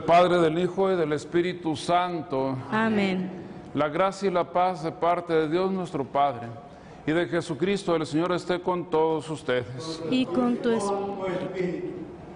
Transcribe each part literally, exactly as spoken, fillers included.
Padre, del Hijo y del Espíritu Santo. Amén. La gracia y la paz de parte de Dios nuestro Padre y de Jesucristo el Señor esté con todos ustedes. Y con tu espíritu.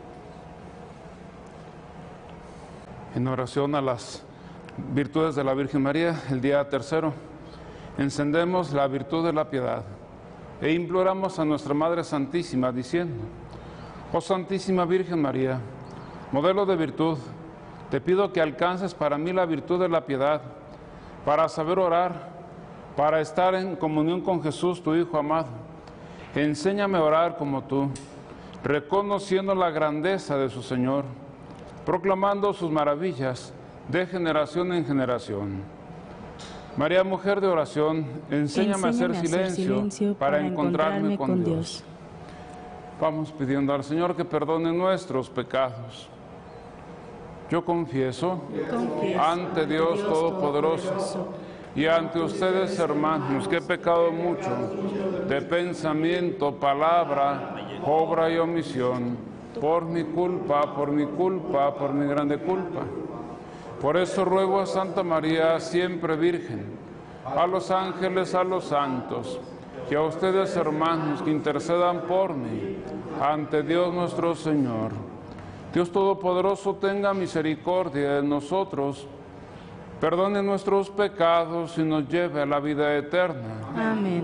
En oración a las virtudes de la Virgen María, el día tercero, encendemos la virtud de la piedad e imploramos a nuestra Madre Santísima diciendo: Oh Santísima Virgen María, modelo de virtud, te pido que alcances para mí la virtud de la piedad, para saber orar, para estar en comunión con Jesús, tu Hijo amado. Enséñame a orar como tú, reconociendo la grandeza de su Señor, proclamando sus maravillas de generación en generación. María, mujer de oración, enséñame, enséñame a hacer silencio, hacer silencio para, para encontrarme, encontrarme con, con Dios. Dios. Vamos pidiendo al Señor que perdone nuestros pecados. Yo confieso, confieso ante Dios, Dios Todopoderoso, Todopoderoso y ante ustedes, hermanos, que he pecado mucho de pensamiento, palabra, obra y omisión, por mi culpa, por mi culpa, por mi grande culpa. Por eso ruego a Santa María, siempre Virgen, a los ángeles, a los santos, y a ustedes, hermanos, que intercedan por mí ante Dios nuestro Señor. Dios Todopoderoso tenga misericordia de nosotros, perdone nuestros pecados y nos lleve a la vida eterna. Amén.